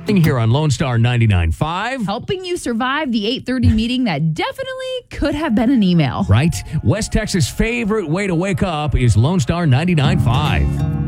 Here on Lone Star 99.5. Helping you survive the 8:30 meeting that definitely could have been an email. Right? West Texas' favorite way to wake up is Lone Star 99.5.